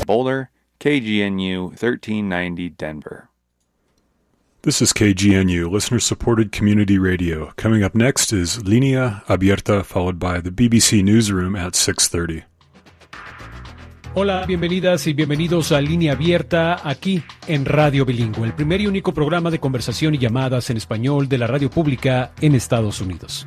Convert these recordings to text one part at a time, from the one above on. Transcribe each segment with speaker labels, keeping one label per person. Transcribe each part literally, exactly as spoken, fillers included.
Speaker 1: Boulder, K G N U thirteen ninety Denver.
Speaker 2: This is K G N U, listener-supported community radio. Coming up next is Línea Abierta, followed by the B B C Newsroom at six thirty.
Speaker 3: Hola, bienvenidas y bienvenidos a Línea Abierta, aquí en Radio Bilingüe, el primer y único programa de conversación y llamadas en español de la radio pública en Estados Unidos.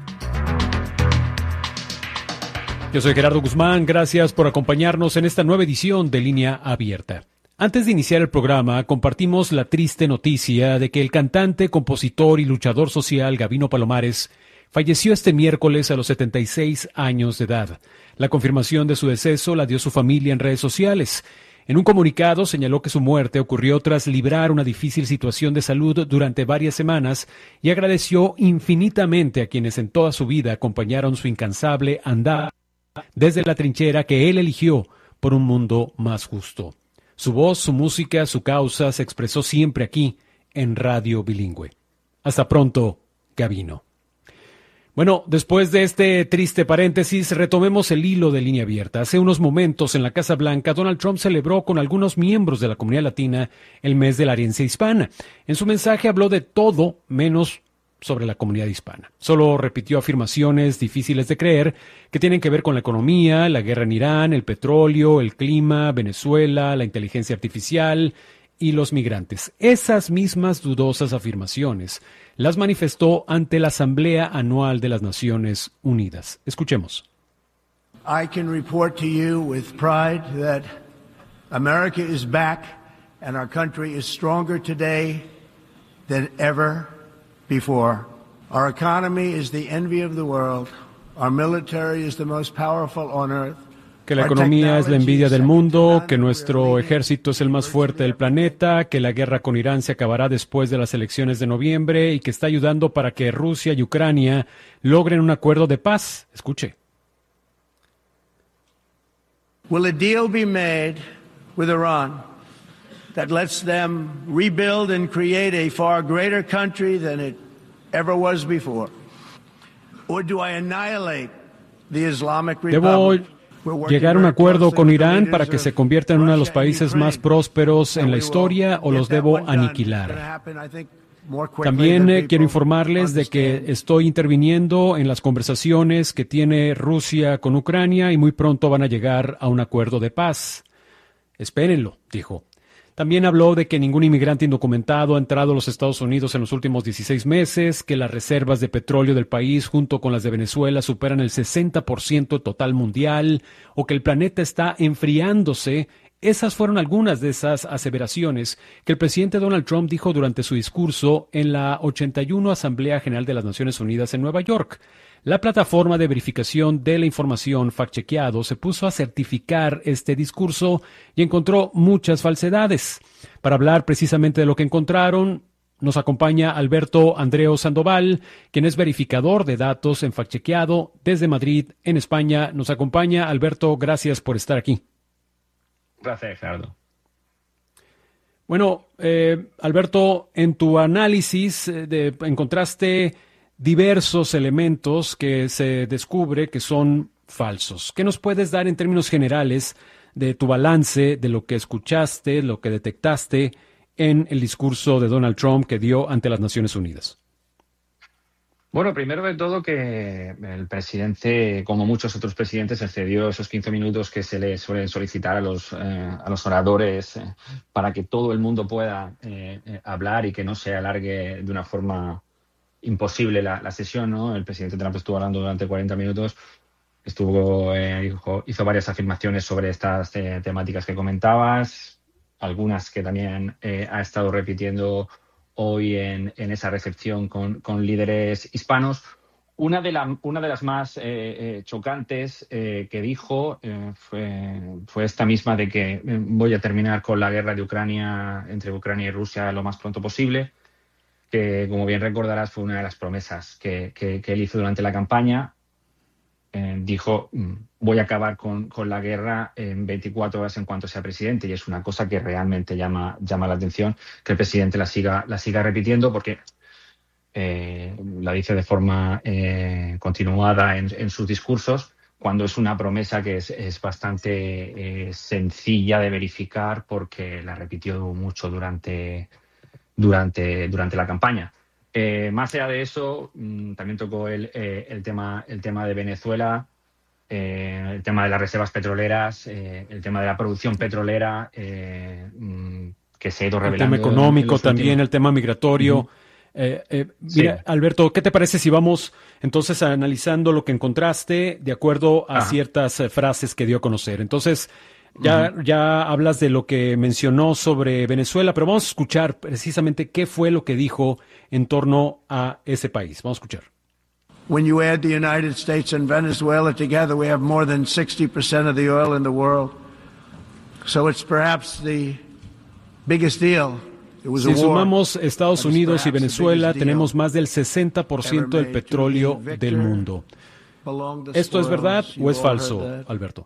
Speaker 3: Yo soy Gerardo Guzmán, gracias por acompañarnos en esta nueva edición de Línea Abierta. Antes de iniciar el programa, compartimos la triste noticia de que el cantante, compositor y luchador social Gabino Palomares falleció este miércoles a los setenta y seis años de edad. La confirmación de su deceso la dio su familia en redes sociales. En un comunicado señaló que su muerte ocurrió tras librar una difícil situación de salud durante varias semanas y agradeció infinitamente a quienes en toda su vida acompañaron su incansable andar desde la trinchera que él eligió por un mundo más justo. Su voz, su música, su causa se expresó siempre aquí en Radio Bilingüe. Hasta pronto, Gabino. Bueno, después de este triste paréntesis, retomemos el hilo de Línea Abierta. Hace unos momentos en la Casa Blanca, Donald Trump celebró con algunos miembros de la comunidad latina el mes de la herencia hispana. En su mensaje habló de todo menos sobre la comunidad hispana. Solo repitió afirmaciones difíciles de creer que tienen que ver con la economía, la guerra en Irán, el petróleo, el clima, Venezuela, la inteligencia artificial y los migrantes. Esas mismas dudosas afirmaciones las manifestó ante la Asamblea Anual de las Naciones Unidas. Escuchemos.
Speaker 4: I can report to you with pride that America is back and our country is stronger today than ever before. Our economy is the envy of the world. Our military is the most powerful on earth.
Speaker 3: Que la economía es la envidia del mundo, que nuestro ejército es el más fuerte del planeta, que la guerra con Irán se acabará después de las elecciones de noviembre y que está ayudando para que Rusia y Ucrania logren un acuerdo de paz. Escuche.
Speaker 4: Will a deal be made with Iran that lets them rebuild and create a far greater country than it ever was before? Or do I annihilate the Islamic Republic?
Speaker 3: Debo llegar a un acuerdo con Irán para que se convierta en uno de los países más prósperos en la historia o los debo aniquilar. También eh, quiero informarles de que estoy interviniendo en las conversaciones que tiene Rusia con Ucrania y muy pronto van a llegar a un acuerdo de paz. Espérenlo, dijo. También habló de que ningún inmigrante indocumentado ha entrado a los Estados Unidos en los últimos dieciséis meses, que las reservas de petróleo del país junto con las de Venezuela superan el sesenta por ciento total mundial o que el planeta está enfriándose. Esas fueron algunas de esas aseveraciones que el presidente Donald Trump dijo durante su discurso en la ochenta y uno Asamblea General de las Naciones Unidas en Nueva York. La plataforma de verificación de la información fact-chequeado se puso a certificar este discurso y encontró muchas falsedades. Para hablar precisamente de lo que encontraron, nos acompaña Alberto Andreu Sandoval, quien es verificador de datos en fact-chequeado desde Madrid, en España. Nos acompaña. Alberto, gracias por estar aquí.
Speaker 5: Gracias, Gerardo.
Speaker 3: Bueno, eh, Alberto, en tu análisis eh, de, encontraste diversos elementos que se descubre que son falsos. ¿Qué nos puedes dar en términos generales de tu balance, de lo que escuchaste, lo que detectaste en el discurso de Donald Trump que dio ante las Naciones Unidas?
Speaker 5: Bueno, primero de todo que el presidente, como muchos otros presidentes, excedió esos quince minutos que se le suelen solicitar a los, eh, a los oradores eh, para que todo el mundo pueda eh, eh, hablar y que no se alargue de una forma imposible la, la sesión, ¿no? El presidente Trump estuvo hablando durante cuarenta minutos, estuvo eh, dijo, hizo varias afirmaciones sobre estas eh, temáticas que comentabas, algunas que también eh, ha estado repitiendo hoy en, en esa recepción con, con líderes hispanos. Una de, la, una de las más eh, eh, chocantes eh, que dijo eh, fue, fue esta misma de que voy a terminar con la guerra de Ucrania, entre Ucrania y Rusia lo más pronto posible, que, como bien recordarás, fue una de las promesas que, que, que él hizo durante la campaña. Eh, dijo, voy a acabar con, con la guerra en veinticuatro horas en cuanto sea presidente, y es una cosa que realmente llama, llama la atención que el presidente la siga, la siga repitiendo, porque eh, la dice de forma eh, continuada en, en sus discursos, cuando es una promesa que es, es bastante eh, sencilla de verificar porque la repitió mucho durante, durante, durante la campaña. Eh, más allá de eso, mmm, también tocó el, eh, el, tema, el tema de Venezuela, eh, el tema de las reservas petroleras, eh, el tema de la producción petrolera, eh, mmm, que se ha ido revelando.
Speaker 3: El tema económico
Speaker 5: en, en
Speaker 3: también,
Speaker 5: últimos...
Speaker 3: el tema migratorio. Uh-huh. Eh, eh, mira, sí. Alberto, ¿qué te parece si vamos entonces analizando lo que encontraste de acuerdo a Ajá. ciertas eh, frases que dio a conocer? Entonces, ya, uh-huh. ya hablas de lo que mencionó sobre Venezuela, pero vamos a escuchar precisamente qué fue lo que dijo en torno a ese país. Vamos a escuchar.
Speaker 4: When you add the United States and Venezuela together, we have more than sixty percent of the oil in the world. So it's perhaps the biggest deal.
Speaker 3: Si sumamos Estados Unidos y Venezuela, tenemos más del sesenta por ciento del petróleo del mundo. ¿Esto es verdad o es falso, Alberto?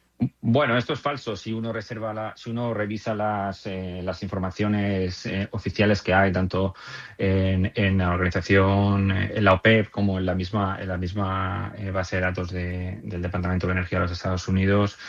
Speaker 5: Bueno, esto es falso. Si uno reserva la, si uno revisa las, eh, las informaciones eh, oficiales que hay, tanto en, en la organización, en la OPEP, como en la misma, en la misma eh, base de datos de, del Departamento de Energía de los Estados Unidos,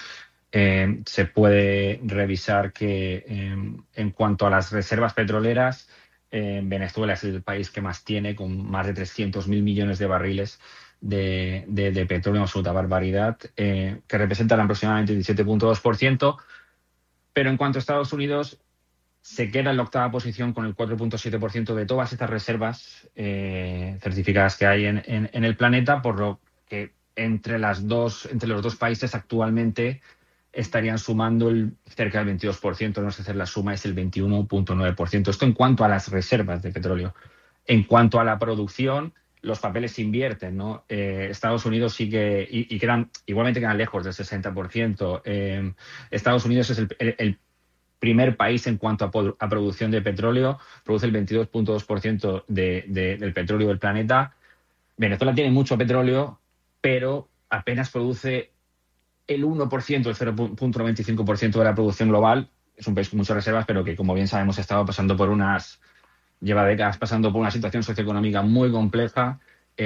Speaker 5: Eh, se puede revisar que eh, en cuanto a las reservas petroleras, eh, Venezuela es el país que más tiene, con más de trescientos mil millones de barriles de, de, de petróleo, una absoluta barbaridad, eh, que representan aproximadamente el diecisiete punto dos por ciento. Pero en cuanto a Estados Unidos, se queda en la octava posición con el cuatro punto siete por ciento de todas estas reservas eh, certificadas que hay en, en, en el planeta, por lo que entre, las dos, entre los dos países actualmente estarían sumando el, cerca del veintidós por ciento, no sé hacer la suma, es el veintiuno punto nueve por ciento. Esto en cuanto a las reservas de petróleo. En cuanto a la producción, los papeles se invierten, ¿no? Eh, Estados Unidos sí que, y, y quedan, igualmente quedan lejos del sesenta por ciento. Eh, Estados Unidos es el, el, el primer país en cuanto a, a producción de petróleo, produce el veintidós punto dos por ciento de, de, del petróleo del planeta. Venezuela tiene mucho petróleo, pero apenas produce el uno por ciento, el cero punto noventa y cinco por ciento de la producción global. Es un país con muchas reservas, pero que, como bien sabemos, ha estado pasando por unas, lleva décadas pasando por una situación socioeconómica muy compleja,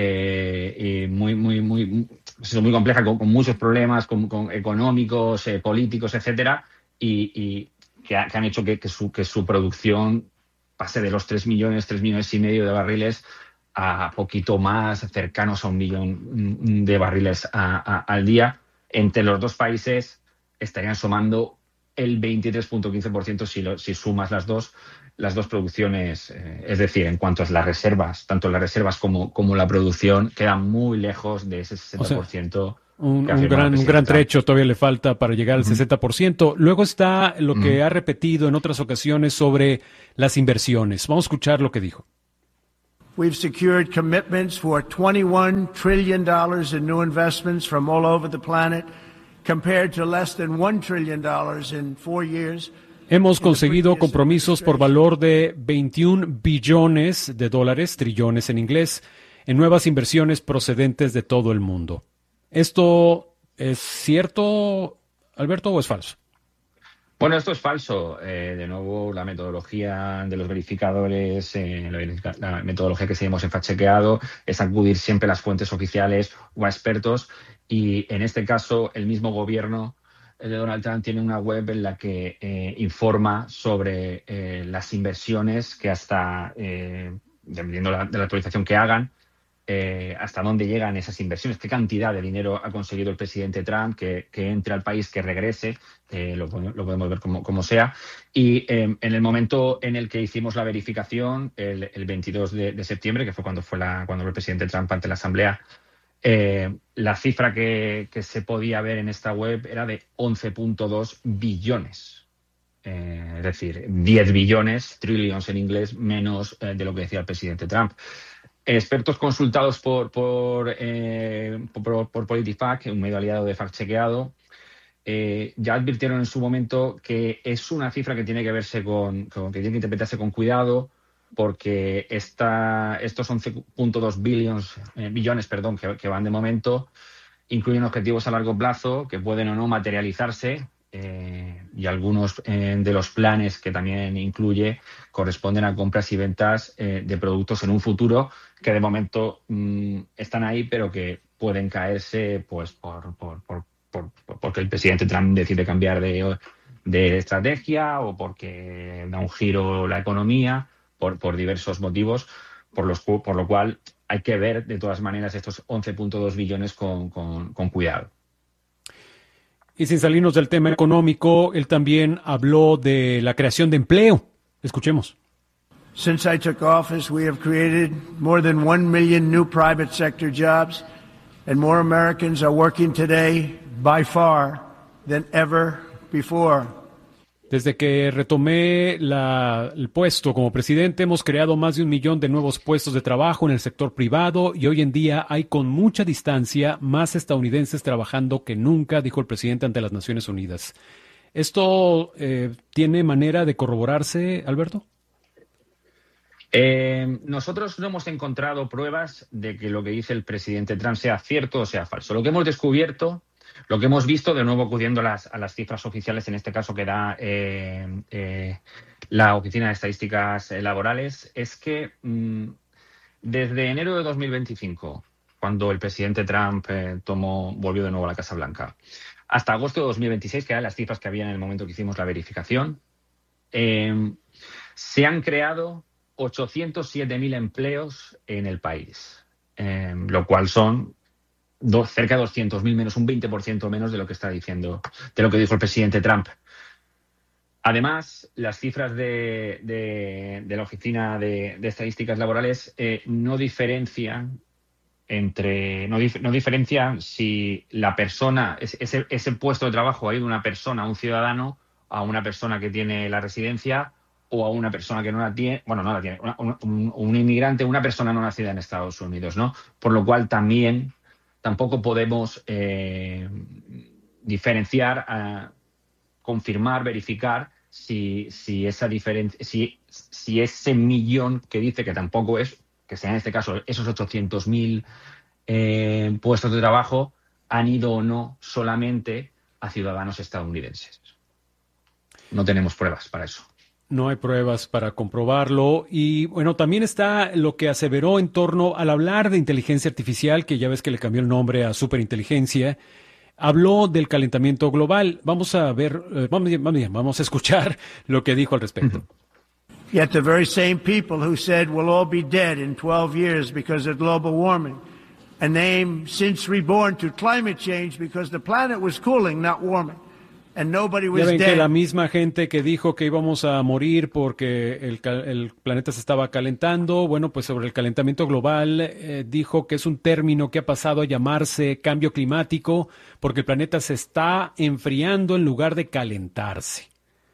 Speaker 5: eh, y muy, muy, muy, muy compleja, con, con muchos problemas con, con económicos, eh, políticos, etcétera, y, y que, ha, que han hecho que, que, su, que su producción pase de los tres millones, tres millones y medio de barriles a poquito más, cercanos a un millón de barriles a, a, al día. Entre los dos países estarían sumando el veintitrés punto quince por ciento si, lo, si sumas las dos, las dos producciones. Eh, es decir, en cuanto a las reservas, tanto las reservas como, como la producción, quedan muy lejos de ese sesenta por ciento. O sea,
Speaker 3: un, un, gran, un gran trecho todavía le falta para llegar al uh-huh. sesenta por ciento. Luego está lo que uh-huh. ha repetido en otras ocasiones sobre las inversiones. Vamos a escuchar lo que dijo.
Speaker 4: We've secured commitments for twenty-one trillion dollars in new investments from all over the planet, compared to less than one trillion dollars in four years.
Speaker 3: Hemos conseguido compromisos por valor de veintiún billones de dólares, trillones en inglés, en nuevas inversiones procedentes de todo el mundo. ¿Esto es cierto, Alberto, o es falso?
Speaker 5: Bueno, esto es falso. Eh, de nuevo, la metodología de los verificadores, eh, la, la metodología que seguimos en fact-chequeado es acudir siempre a las fuentes oficiales o a expertos, y en este caso el mismo gobierno de Donald Trump tiene una web en la que eh, informa sobre eh, las inversiones que hasta, eh, dependiendo de la, de la actualización que hagan, Eh, hasta dónde llegan esas inversiones, qué cantidad de dinero ha conseguido el presidente Trump que, que entre al país, que regrese, eh, lo, lo podemos ver como, como sea. Y eh, en el momento en el que hicimos la verificación, el, el veintidós de, de septiembre, que fue cuando fue la, cuando el presidente Trump ante la Asamblea, eh, la cifra que, que se podía ver en esta web era de once punto dos billones. Eh, es decir, diez billones, trillions en inglés, menos eh, de lo que decía el presidente Trump. Expertos consultados por, por, eh, por, por PolitiFact, un medio aliado de fact-chequeado, eh, ya advirtieron en su momento que es una cifra que tiene que verse con, con que tiene que interpretarse con cuidado, porque esta, estos once punto dos billones, eh, billones perdón, que, que van de momento incluyen objetivos a largo plazo que pueden o no materializarse. Eh, y algunos eh, de los planes que también incluye corresponden a compras y ventas eh, de productos en un futuro que de momento mmm, están ahí, pero que pueden caerse pues por, por, por, por, porque el presidente Trump decide cambiar de, de estrategia o porque da un giro la economía, por, por diversos motivos, por, los, por lo cual hay que ver de todas maneras estos once punto dos billones con, con, con cuidado.
Speaker 3: Y sin salirnos del tema económico, él también habló de la creación de empleo. Escuchemos.
Speaker 4: Since I took office, we have created more than one million new private sector jobs, and more Americans are working today by far than ever before.
Speaker 3: Desde que retomé la, el puesto como presidente, hemos creado más de un millón de nuevos puestos de trabajo en el sector privado y hoy en día hay con mucha distancia más estadounidenses trabajando que nunca, dijo el presidente ante las Naciones Unidas. ¿Esto eh, tiene manera de corroborarse, Alberto?
Speaker 5: Eh, nosotros no hemos encontrado pruebas de que lo que dice el presidente Trump sea cierto o sea falso. Lo que hemos descubierto, lo que hemos visto, de nuevo acudiendo a las, a las cifras oficiales, en este caso que da eh, eh, la Oficina de Estadísticas Laborales, es que mmm, desde enero de dos mil veinticinco, cuando el presidente Trump eh, tomó, volvió de nuevo a la Casa Blanca, hasta agosto de dos mil veintiséis, que eran las cifras que había en el momento que hicimos la verificación, eh, se han creado ochocientos siete mil empleos en el país, eh, lo cual son do, cerca de doscientos mil menos, un veinte por ciento menos de lo que está diciendo, de lo que dijo el presidente Trump. Además, las cifras de, de, de la Oficina de, de Estadísticas Laborales eh, no diferencian entre no, dif, no diferencian si la persona, ese, ese puesto de trabajo ha ido una persona, un ciudadano, a una persona que tiene la residencia o a una persona que no la tiene, bueno, no la tiene, una, un, un inmigrante, una persona no nacida en Estados Unidos, ¿no? Por lo cual también tampoco podemos eh, diferenciar, eh, confirmar, verificar si, si esa diferencia, si, si ese millón que dice que tampoco es, que sea en este caso esos ochocientos mil eh, puestos de trabajo han ido o no solamente a ciudadanos estadounidenses. No tenemos pruebas para eso.
Speaker 3: No hay pruebas para comprobarlo. Y bueno, también está lo que aseveró en torno al hablar de inteligencia artificial, que ya ves que le cambió el nombre a superinteligencia. Habló del calentamiento global. Vamos a ver, eh, vamos, vamos, vamos a escuchar lo que dijo al respecto.
Speaker 4: Yet the very same people who said we'll all be dead in twelve years because of global warming, and they've since reborn to climate change because the planet was cooling, not warming. And nobody was
Speaker 3: ya ven
Speaker 4: dead.
Speaker 3: Que la misma gente que dijo que íbamos a morir porque el, el planeta se estaba calentando, bueno, pues sobre el calentamiento global eh, dijo que es un término que ha pasado a llamarse cambio climático porque el planeta se está enfriando en lugar de calentarse.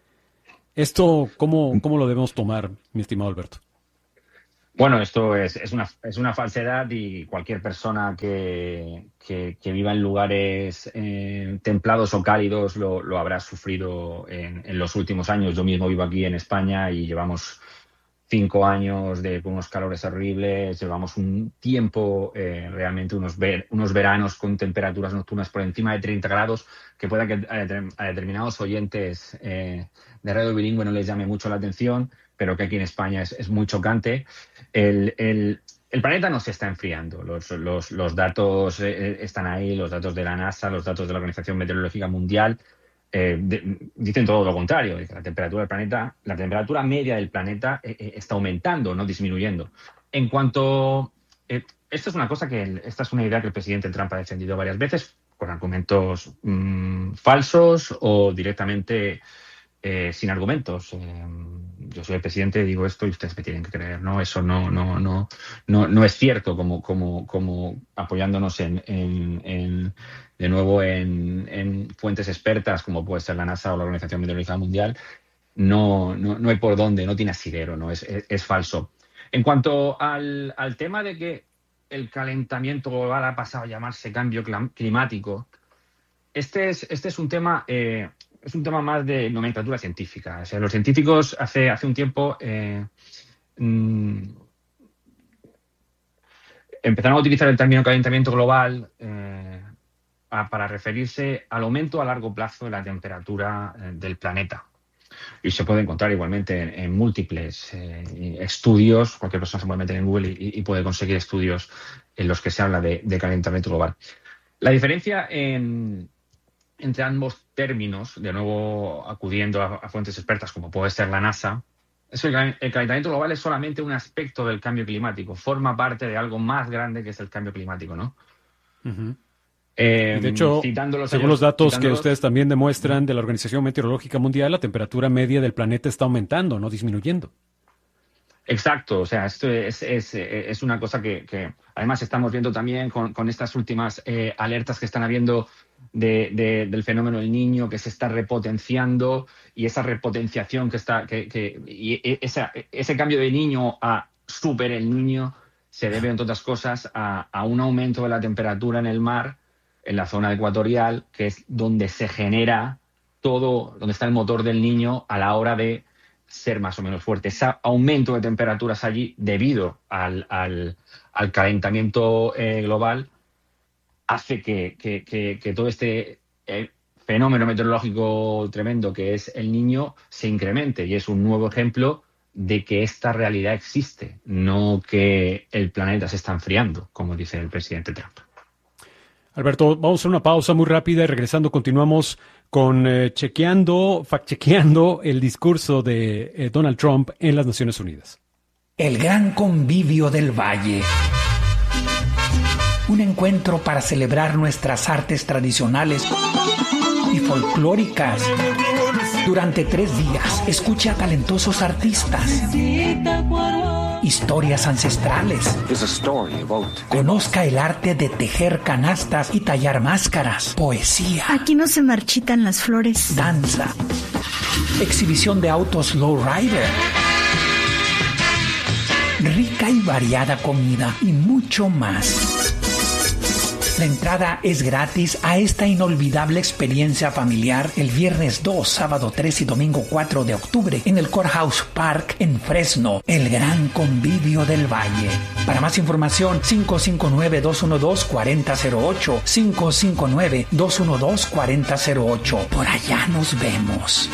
Speaker 3: Esto, ¿cómo, cómo lo debemos tomar, mi estimado Alberto?
Speaker 5: Bueno, esto es, es, una, es una falsedad y cualquier persona que, que, que viva en lugares eh, templados o cálidos lo, lo habrá sufrido en, en los últimos años. Yo mismo vivo aquí en España y llevamos cinco años de unos calores horribles, llevamos un tiempo, eh, realmente unos, ver, unos veranos con temperaturas nocturnas por encima de treinta grados, que pueda que a, a determinados oyentes eh, de radio bilingüe no les llame mucho la atención, pero que aquí en España es, es muy chocante. El, el, el planeta no se está enfriando. Los, los, los datos eh, están ahí, los datos de la NASA, los datos de la Organización Meteorológica Mundial, eh, de, dicen todo lo contrario. La temperatura del planeta, la temperatura media del planeta eh, eh, está aumentando, no disminuyendo. En cuanto... Eh, esta es una cosa que... Esta es una idea que el presidente Trump ha defendido varias veces con argumentos mmm, falsos o directamente... Eh, sin argumentos. Eh, yo soy el presidente, digo esto y ustedes me tienen que creer, ¿no? Eso no, no, no, no, no es cierto, como, como, como apoyándonos en, en, en de nuevo en, en fuentes expertas como puede ser la NASA o la Organización Meteorológica Mundial. No, no, no hay por dónde, no tiene asidero, ¿no? Es, es, es falso. En cuanto al, al tema de que el calentamiento global ha pasado a llamarse cambio climático, este es, este es un tema eh, es un tema más de nomenclatura científica. O sea, los científicos hace, hace un tiempo eh, mmm, empezaron a utilizar el término calentamiento global eh, a, para referirse al aumento a largo plazo de la temperatura eh, del planeta. Y se puede encontrar igualmente en, en múltiples eh, estudios. Cualquier persona se puede meter en Google y, y puede conseguir estudios en los que se habla de, de calentamiento global. La diferencia en, entre ambos términos, de nuevo acudiendo a, a fuentes expertas como puede ser la NASA, es que el, el calentamiento global es solamente un aspecto del cambio climático, forma parte de algo más grande que es el cambio climático, ¿no?
Speaker 3: Uh-huh.
Speaker 5: Eh,
Speaker 3: y de hecho,
Speaker 5: los
Speaker 3: según
Speaker 5: años,
Speaker 3: los datos
Speaker 5: citándolos,
Speaker 3: que ustedes también demuestran de la Organización Meteorológica Mundial, la temperatura media del planeta está aumentando, no disminuyendo.
Speaker 5: Exacto, o sea, esto es, es, es una cosa que, que además estamos viendo también con, con estas últimas eh, alertas que están habiendo de, de, del fenómeno del Niño, que se está repotenciando, y esa repotenciación que está, que, que y esa, ese cambio de Niño a Super el Niño se debe, entre otras cosas, a, a un aumento de la temperatura en el mar, en la zona ecuatorial, que es donde se genera todo, donde está el motor del Niño a la hora de ser más o menos fuerte. Ese aumento de temperaturas allí, debido al, al, al calentamiento eh, global, hace que, que, que, que todo este eh, fenómeno meteorológico tremendo que es el Niño se incremente, y es un nuevo ejemplo de que esta realidad existe, no que el planeta se está enfriando, como dice el presidente Trump.
Speaker 3: Alberto, vamos a hacer una pausa muy rápida y regresando continuamos con eh, chequeando, fact-chequeando el discurso de eh, Donald Trump en las Naciones Unidas.
Speaker 6: El Gran Convivio del Valle. Un encuentro para celebrar nuestras artes tradicionales y folclóricas. Durante tres días, escucha a talentosos artistas, historias ancestrales, conozca el arte de tejer canastas y tallar máscaras, poesía.
Speaker 7: Aquí no se marchitan las flores.
Speaker 6: Danza, exhibición de autos lowrider, rica y variada comida y mucho más. La entrada es gratis a esta inolvidable experiencia familiar el viernes dos, sábado tres y domingo cuatro de octubre en el Courthouse Park en Fresno, el Gran Convivio del Valle. Para más información, cinco cinco nueve, dos uno dos, cuatro cero cero ocho, cinco cinco nueve, dos uno dos, cuatro cero cero ocho. Por allá nos vemos.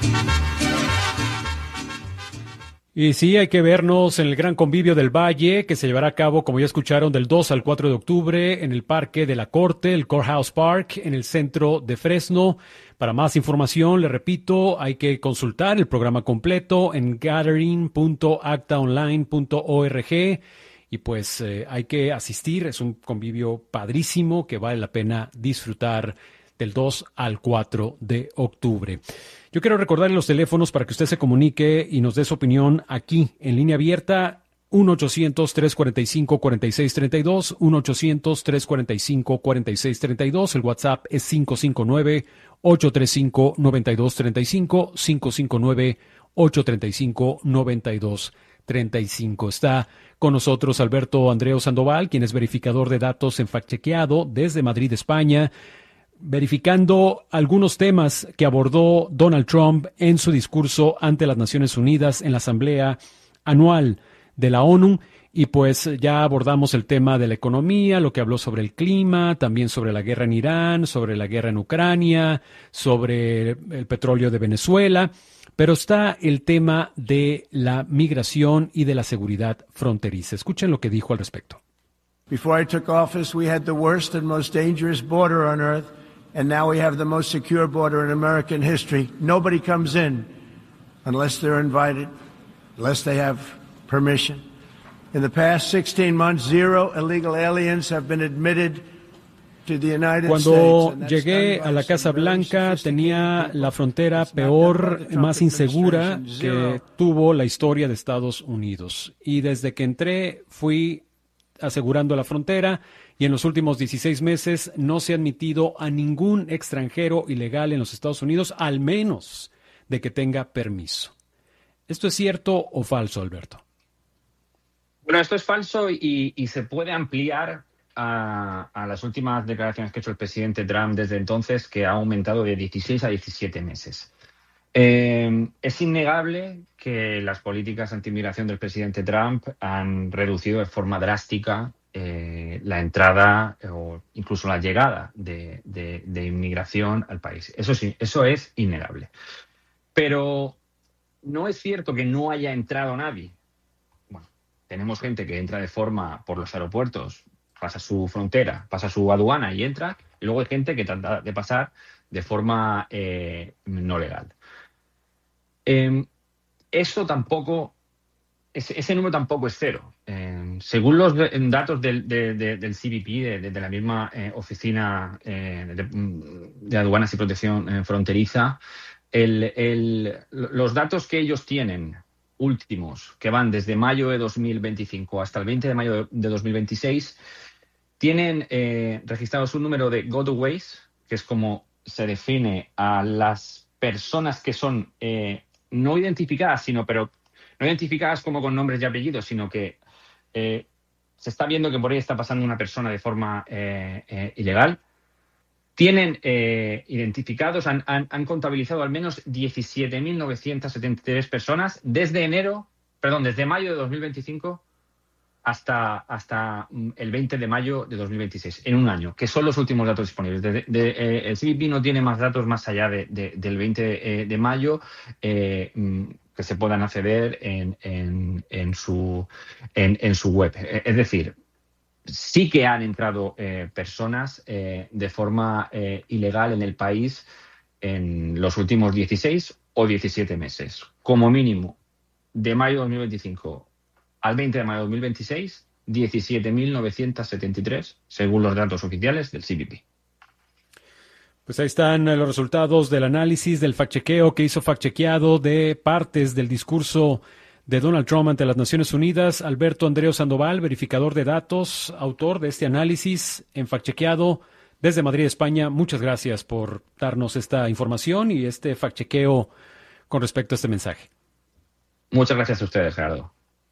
Speaker 3: Y sí, hay que vernos en el Gran Convivio del Valle, que se llevará a cabo, como ya escucharon, del dos al cuatro de octubre en el Parque de la Corte, el Courthouse Park, en el centro de Fresno. Para más información, le repito, hay que consultar el programa completo en gathering punto acta online punto org. Y pues eh, hay que asistir, es un convivio padrísimo que vale la pena disfrutar del dos al cuatro de octubre. Yo quiero recordarle los teléfonos para que usted se comunique y nos dé su opinión aquí en línea abierta. uno ochocientos, tres cuarenta y cinco, cuarenta y seis treinta y dos, uno ochocientos, tres cuarenta y cinco, cuarenta y seis treinta y dos. El WhatsApp es cinco cinco nueve, ocho tres cinco, nueve dos tres cinco, cinco cinco nueve, ocho tres cinco, nueve dos tres cinco. Está con nosotros Alberto Andreu Sandoval, quien es verificador de datos en FactChequeado desde Madrid, España, verificando algunos temas que abordó Donald Trump en su discurso ante las Naciones Unidas en la Asamblea Anual de la ONU. Y pues ya abordamos el tema de la economía, lo que habló sobre el clima, también sobre la guerra en Irán, sobre la guerra en Ucrania, sobre el petróleo de Venezuela. Pero está el tema de la migración y de la seguridad fronteriza. Escuchen lo que dijo al respecto.
Speaker 4: Before I took office, we had the worst and most dangerous border on earth. And now we have the most secure border in American history. Nobody comes in unless they're invited, unless they have permission. In the past sixteen months, zero illegal aliens have been admitted to the United
Speaker 3: Cuando
Speaker 4: States.
Speaker 3: llegué a la Casa Blanca tenía la frontera peor, más insegura que tuvo la historia de Estados Unidos. Y desde que entré fui asegurando la frontera. Y en los últimos dieciséis meses no se ha admitido a ningún extranjero ilegal en los Estados Unidos, al menos de que tenga permiso. ¿Esto es cierto o falso, Alberto?
Speaker 5: Bueno, esto es falso y, y se puede ampliar a, a las últimas declaraciones que ha hecho el presidente Trump desde entonces, que ha aumentado de dieciséis a diecisiete meses. Eh, es innegable que las políticas anti-inmigración del presidente Trump han reducido de forma drástica Eh, la entrada o incluso la llegada de, de, de inmigración al país. Eso sí, eso es innegable. Pero no es cierto que no haya entrado nadie. Bueno, tenemos gente que entra de forma por los aeropuertos, pasa su frontera, pasa su aduana y entra, y luego hay gente que trata de pasar de forma eh, no legal. Eh, eso tampoco, ese, ese número tampoco es cero. Eh, según los de, datos del, de, de, del C B P, de, de, de la misma eh, oficina eh, de, de aduanas y protección eh, fronteriza, el, el, los datos que ellos tienen últimos, que van desde mayo de dos mil veinticinco hasta el veinte de mayo de dos mil veintiséis, tienen eh, registrados un número de gotaways, que es como se define a las personas que son eh, no identificadas, sino pero no identificadas como con nombres y apellidos, sino que eh, se está viendo que por ahí está pasando una persona de forma eh, eh, ilegal. Tienen eh, identificados, han, han, han contabilizado al menos diecisiete mil novecientas setenta y tres personas desde enero, perdón, desde mayo de dos mil veinticinco hasta, hasta el veinte de mayo de dos mil veintiséis, en un año, que son los últimos datos disponibles. De, de, de, eh, el C B P no tiene más datos más allá de, de, del veinte de mayo eh, que se puedan acceder en, en, en, su, en, en su web. Es decir, sí que han entrado eh, personas eh, de forma eh, ilegal en el país en los últimos dieciséis o diecisiete meses. Como mínimo, de mayo de dos mil veinticinco al veinte de mayo de dos mil veintiséis, diecisiete mil novecientas setenta y tres, según los datos oficiales del C B P.
Speaker 3: Pues ahí están los resultados del análisis, del fact-chequeo que hizo fact-chequeado de partes del discurso de Donald Trump ante las Naciones Unidas. Alberto Andreu Sandoval, verificador de datos, autor de este análisis en fact-chequeado desde Madrid, España. Muchas gracias por darnos esta información y este fact-chequeo con respecto a este mensaje.
Speaker 5: Muchas gracias a ustedes, Gerardo.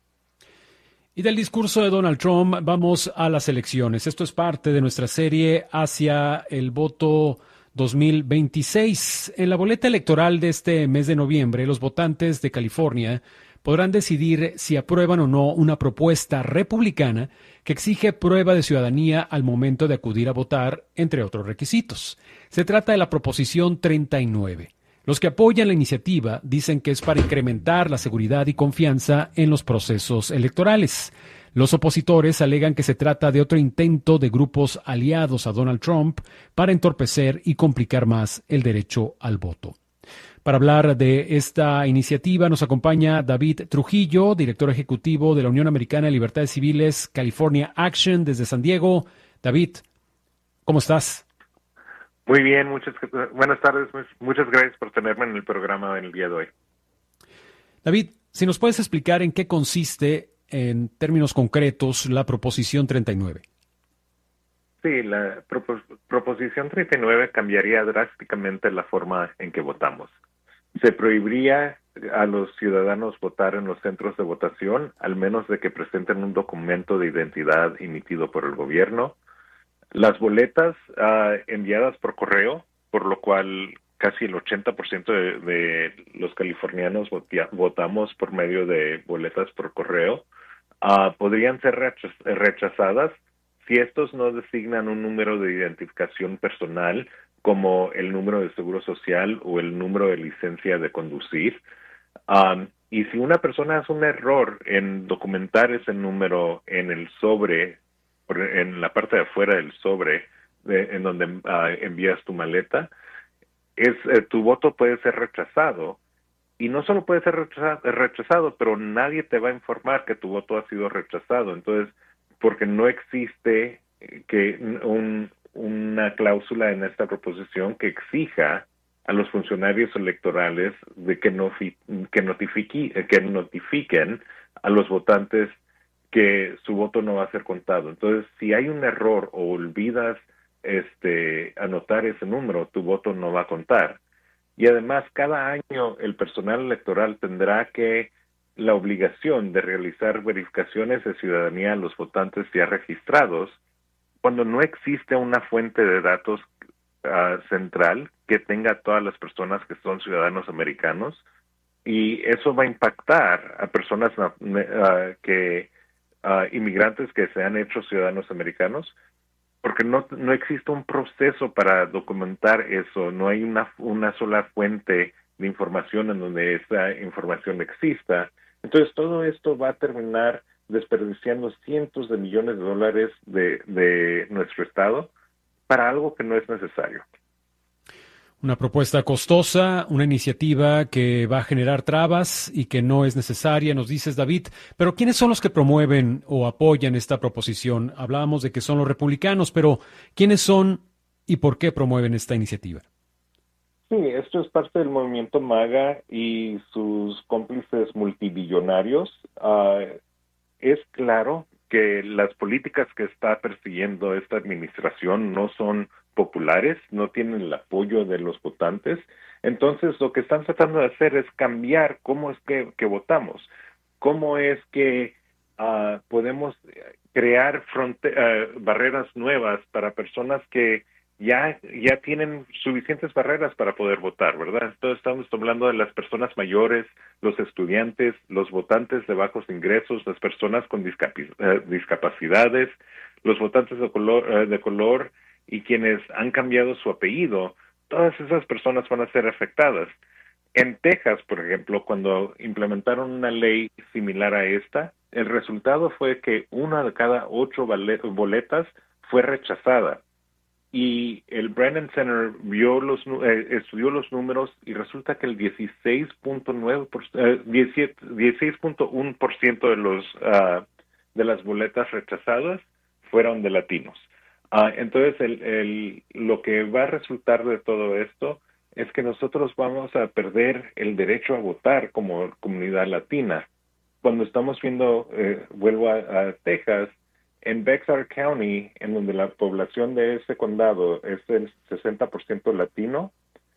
Speaker 3: Y del discurso de Donald Trump vamos a las elecciones. Esto es parte de nuestra serie hacia el voto dos mil veintiséis. En la boleta electoral de este mes de noviembre, los votantes de California podrán decidir si aprueban o no una propuesta republicana que exige prueba de ciudadanía al momento de acudir a votar, entre otros requisitos. Se trata de la Proposición treinta y nueve. Los que apoyan la iniciativa dicen que es para incrementar la seguridad y confianza en los procesos electorales. Los opositores alegan que se trata de otro intento de grupos aliados a Donald Trump para entorpecer y complicar más el derecho al voto. Para hablar de esta iniciativa nos acompaña David Trujillo, director ejecutivo de la Unión Americana de Libertades Civiles California Action desde San Diego. David, ¿cómo estás?
Speaker 8: Muy bien, muchas buenas tardes. Muchas gracias por tenerme en el programa en el día de hoy.
Speaker 3: David, si nos puedes explicar en qué consiste, en términos concretos, la Proposición treinta y nueve.
Speaker 8: Sí, la propos- Proposición treinta y nueve cambiaría drásticamente la forma en que votamos. Se prohibiría a los ciudadanos votar en los centros de votación, al menos de que presenten un documento de identidad emitido por el gobierno. Las boletas uh, enviadas por correo, por lo cual casi el ochenta por ciento de, de los californianos votia, votamos por medio de boletas por correo, uh, podrían ser rechaz- rechazadas si estos no designan un número de identificación personal como el número de seguro social o el número de licencia de conducir. Um, y si una persona hace un error en documentar ese número en el sobre, en la parte de afuera del sobre, de, en donde uh, envías tu maleta, es eh, tu voto puede ser rechazado. Y no solo puede ser rechaza- rechazado, pero nadie te va a informar que tu voto ha sido rechazado. Entonces, porque no existe que un, una cláusula en esta proposición que exija a los funcionarios electorales de que, no, que, notifique, que notifiquen a los votantes que su voto no va a ser contado. Entonces, si hay un error o olvidas este, anotar ese número, tu voto no va a contar. Y además, cada año el personal electoral tendrá que la obligación de realizar verificaciones de ciudadanía a los votantes ya registrados cuando no existe una fuente de datos uh, central que tenga a todas las personas que son ciudadanos americanos, y eso va a impactar a personas uh, que uh, inmigrantes que se han hecho ciudadanos americanos, porque no, no existe un proceso para documentar eso, no hay una, una sola fuente de información en donde esa información exista. Entonces todo esto va a terminar desperdiciando cientos de millones de dólares de, de nuestro Estado para algo que no es necesario.
Speaker 3: Una propuesta costosa, una iniciativa que va a generar trabas y que no es necesaria, nos dices, David. Pero ¿quiénes son los que promueven o apoyan esta proposición? Hablábamos de que son los republicanos, pero ¿quiénes son y por qué promueven esta iniciativa?
Speaker 8: Sí, esto es parte del movimiento MAGA y sus cómplices multibillonarios. Uh, es claro que las políticas que está persiguiendo esta administración no son populares, no tienen el apoyo de los votantes. Entonces, lo que están tratando de hacer es cambiar cómo es que, que votamos, cómo es que uh, podemos crear fronte- uh, barreras nuevas para personas que ya ya tienen suficientes barreras para poder votar, ¿verdad? Entonces estamos hablando de las personas mayores, los estudiantes, los votantes de bajos ingresos, las personas con discapi- uh, discapacidades, los votantes de color, uh, de color y quienes han cambiado su apellido. Todas esas personas van a ser afectadas. En Texas, por ejemplo, cuando implementaron una ley similar a esta, el resultado fue que una de cada ocho boletas fue rechazada. Y el Brennan Center vio los, eh, estudió los números y resulta que el dieciséis punto uno por ciento de los uh, de las boletas rechazadas fueron de latinos. Uh, entonces, el, el, lo que va a resultar de todo esto es que nosotros vamos a perder el derecho a votar como comunidad latina. Cuando estamos viendo, eh, vuelvo a, a Texas, en Bexar County, en donde la población de ese condado es el sesenta por ciento latino,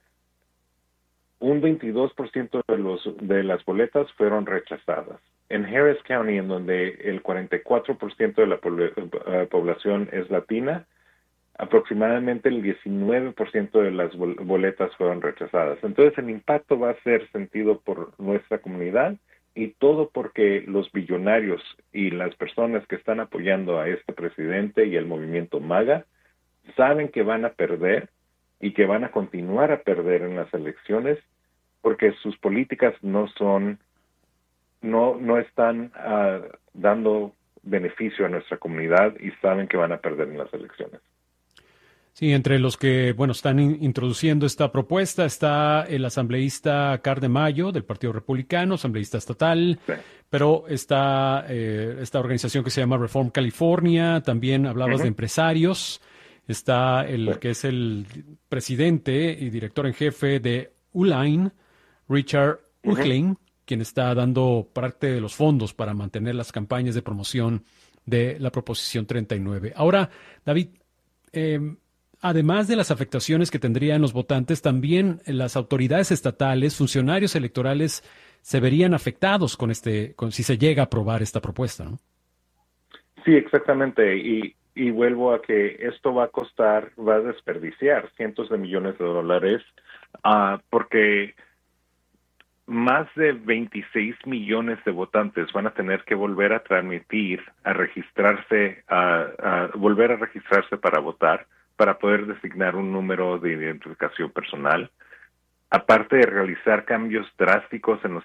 Speaker 8: un veintidós por ciento de, los, de las boletas fueron rechazadas. En Harris County, en donde el cuarenta y cuatro por ciento de la uh, población es latina, aproximadamente el diecinueve por ciento de las boletas fueron rechazadas. Entonces el impacto va a ser sentido por nuestra comunidad, y todo porque los billonarios y las personas que están apoyando a este presidente y el movimiento MAGA saben que van a perder y que van a continuar a perder en las elecciones porque sus políticas no son, no, no están uh, dando beneficio a nuestra comunidad y saben que van a perder en las elecciones.
Speaker 3: Sí, entre los que, bueno, están in- introduciendo esta propuesta está el asambleísta Car de Mayo del Partido Republicano, asambleísta estatal,
Speaker 8: Sí.
Speaker 3: pero está eh, esta organización que se llama Reform California, también hablabas
Speaker 8: Uh-huh.
Speaker 3: de empresarios, está el
Speaker 8: Sí.
Speaker 3: que es el presidente y director en jefe de Uline, Richard
Speaker 8: Uh-huh.
Speaker 3: Uchling, quien está dando parte de los fondos para mantener las campañas de promoción de la Proposición treinta y nueve. Ahora, David, eh, además de las afectaciones que tendrían los votantes, también las autoridades estatales, funcionarios electorales, se verían afectados con este, con, si se llega a aprobar esta propuesta, ¿no?
Speaker 8: Sí, exactamente. Y, y vuelvo a que esto va a costar, va a desperdiciar cientos de millones de dólares, uh, porque más de veintiséis millones de votantes van a tener que volver a transmitir, a registrarse, a, a volver a registrarse para votar, para poder designar un número de identificación personal, aparte de realizar cambios drásticos en los